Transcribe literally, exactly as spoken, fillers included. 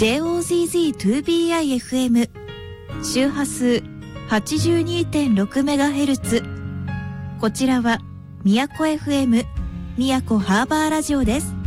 ジェイオーゼットツービーアイエフエム 周波数 はちじゅうにてんろくメガヘルツ。こちらは宮古 エフエム 宮古ハーバーラジオです。